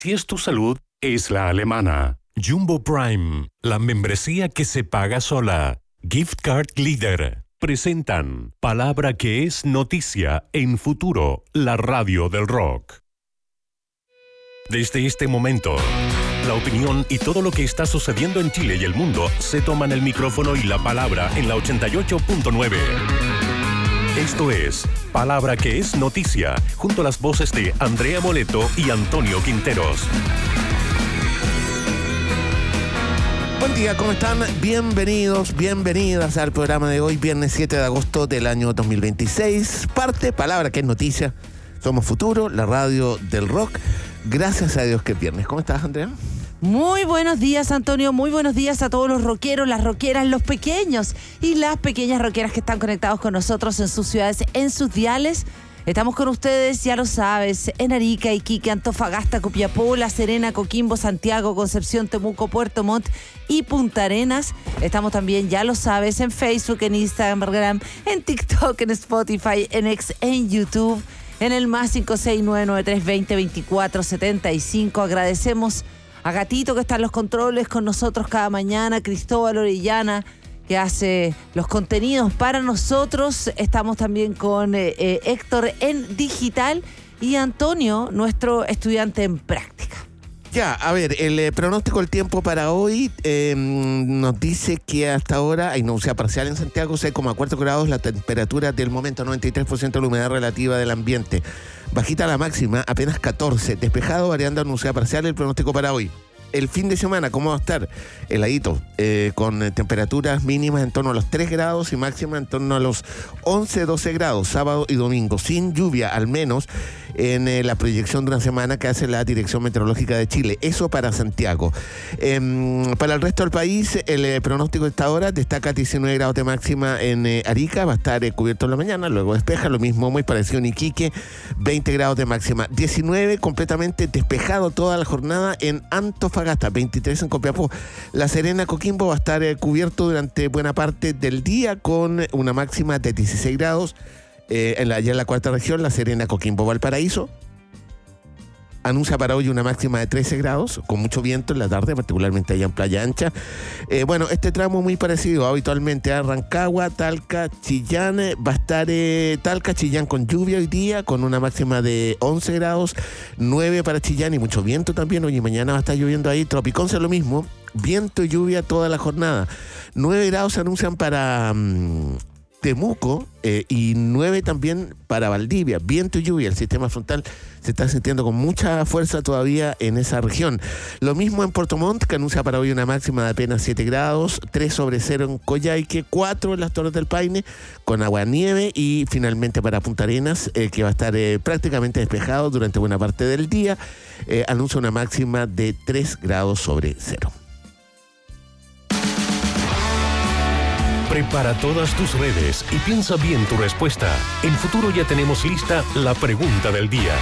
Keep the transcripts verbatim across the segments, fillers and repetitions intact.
Si es tu salud, es la alemana. Jumbo Prime, la membresía que se paga sola. Gift Card Leader. Presentan Palabra que es noticia en Futuro, la radio del rock. Desde este momento, la opinión y todo lo que está sucediendo en Chile y el mundo se toman el micrófono y la palabra en la ochenta y ocho punto nueve. Esto es Palabra que es noticia, junto a las voces de Andrea Moleto y Antonio Quinteros. Buen día, ¿cómo están? Bienvenidos, bienvenidas al programa de hoy, viernes siete de agosto del año dos mil veintiséis. Parte Palabra que es noticia. Somos Futuro, la radio del rock. Gracias a Dios que es viernes. ¿Cómo estás, Andrea? Muy buenos días, Antonio. Muy buenos días a todos los rockeros, las rockeras, los pequeños y las pequeñas rockeras que están conectados con nosotros en sus ciudades, en sus diales. Estamos con ustedes, ya lo sabes, en Arica, Iquique, Antofagasta, Copiapó, La Serena, Coquimbo, Santiago, Concepción, Temuco, Puerto Montt y Punta Arenas. Estamos también, ya lo sabes, en Facebook, en Instagram, en TikTok, en Spotify, en X, en YouTube, en el más cinco seis nueve nueve tres dos cero dos cuatro siete cinco. Agradecemos a Gatito que está en los controles con nosotros cada mañana, Cristóbal Orellana que hace los contenidos para nosotros. Estamos también con eh, eh, Héctor en digital y Antonio, nuestro estudiante en práctica. Ya, a ver, el eh, pronóstico del tiempo para hoy eh, nos dice que hasta ahora hay nubosidad parcial en Santiago, seis coma cuatro grados, la temperatura del momento noventa y tres por ciento de la humedad relativa del ambiente. Bajita la máxima, apenas catorce, despejado, variando a nubosidad parcial el pronóstico para hoy. El fin de semana, ¿cómo va a estar? Heladito, eh, con eh, temperaturas mínimas en torno a los tres grados y máximas en torno a los once, doce grados, sábado y domingo, sin lluvia, al menos en eh, la proyección de una semana que hace la Dirección Meteorológica de Chile. Eso para Santiago. Eh, para el resto del país, el eh, pronóstico de esta hora destaca diecinueve grados de máxima en eh, Arica, va a estar eh, cubierto en la mañana, luego despeja, lo mismo muy parecido en Iquique, veinte grados de máxima, diecinueve completamente despejado toda la jornada en Antofagasta, veintitrés en Copiapó. La Serena, Coquimbo va a estar eh, cubierto durante buena parte del día con una máxima de dieciséis grados. Eh, en la, allá en la cuarta región, La Serena, Coquimbo, Valparaíso anuncia para hoy una máxima de trece grados, con mucho viento en la tarde, particularmente allá en Playa Ancha. Eh, bueno, este tramo muy parecido habitualmente a Rancagua, Talca, Chillán. Eh, va a estar eh, Talca, Chillán con lluvia hoy día, con una máxima de once grados, nueve para Chillán y mucho viento también. Hoy y mañana va a estar lloviendo ahí. Tropiconce lo mismo, viento y lluvia toda la jornada. nueve grados se anuncian para Mmm, Temuco eh, y nueve también para Valdivia. Viento y lluvia, el sistema frontal se está sintiendo con mucha fuerza todavía en esa región. Lo mismo en Puerto Montt, que anuncia para hoy una máxima de apenas siete grados, tres sobre cero en Coyhaique, cuatro en las Torres del Paine, con agua nieve, y finalmente para Punta Arenas, eh, que va a estar eh, prácticamente despejado durante buena parte del día, eh, anuncia una máxima de tres grados sobre cero. Prepara todas tus redes y piensa bien tu respuesta. En Futuro ya tenemos lista la pregunta del día.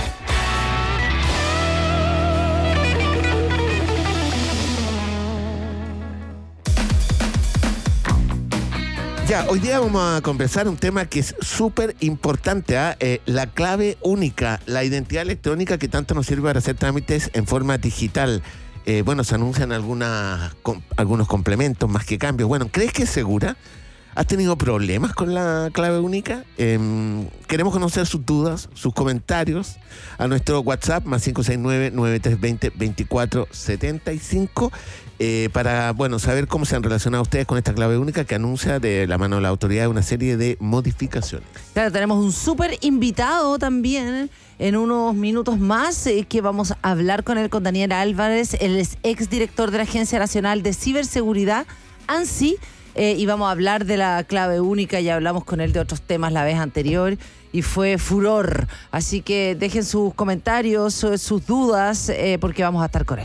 Ya, hoy día vamos a conversar un tema que es súper importante, ¿eh? Eh, la clave única, la identidad electrónica que tanto nos sirve para hacer trámites en forma digital. Eh, bueno, se anuncian algunas, com, algunos complementos más que cambios. Bueno, ¿crees que es segura? ¿Has tenido problemas con la clave única? Eh, queremos conocer sus dudas, sus comentarios a nuestro WhatsApp más cinco seis nueve nueve tres dos cero dos cuatro siete cinco eh, para, bueno, saber cómo se han relacionado ustedes con esta clave única que anuncia de la mano de la autoridad una serie de modificaciones. Claro, tenemos un súper invitado también en unos minutos más eh, que vamos a hablar con él, con Daniel Álvarez. Él es exdirector de la Agencia Nacional de Ciberseguridad, ANSI. Eh, y vamos a hablar de la clave única. Ya hablamos con él de otros temas la vez anterior y fue furor. Así que dejen sus comentarios, sus dudas, eh, porque vamos a estar con él.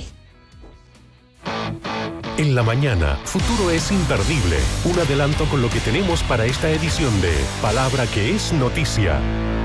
En la mañana, Futuro es imperdible. Un adelanto con lo que tenemos para esta edición de Palabra que es noticia.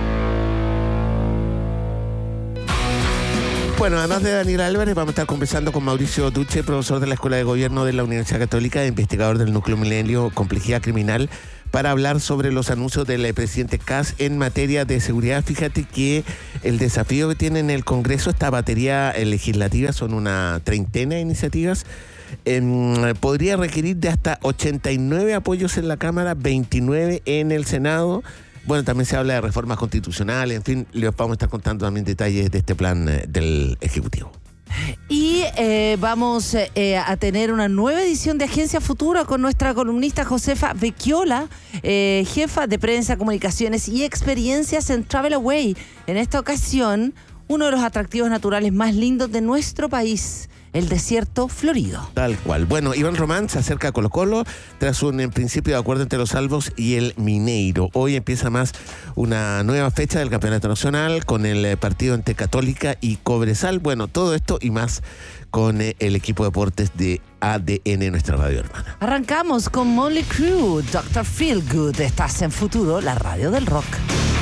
Bueno, además de Daniel Álvarez, vamos a estar conversando con Mauricio Duche, profesor de la Escuela de Gobierno de la Universidad Católica e investigador del Núcleo Milenio Complejidad Criminal, para hablar sobre los anuncios del presidente Kast en materia de seguridad. Fíjate que el desafío que tiene en el Congreso, esta batería legislativa, son una treintena de iniciativas, eh, podría requerir de hasta ochenta y nueve apoyos en la Cámara, veintinueve en el Senado. Bueno, también se habla de reformas constitucionales, en fin, les vamos a estar contando también detalles de este plan eh, del Ejecutivo. Y eh, vamos eh, a tener una nueva edición de Agencia Futura con nuestra columnista Josefa Vecchiola, eh, jefa de prensa, comunicaciones y experiencias en Travel Away. En esta ocasión, uno de los atractivos naturales más lindos de nuestro país, el desierto florido. Tal cual. Bueno, Iván Román se acerca a Colo Colo tras un en principio de acuerdo entre los Salvos y el Mineiro. Hoy empieza más una nueva fecha del Campeonato Nacional con el partido entre Católica y Cobresal. Bueno, todo esto y más con el equipo de deportes de A D N, nuestra radio hermana. Arrancamos con Motley Crue, doctor Feelgood. Estás en Futuro, la radio del rock.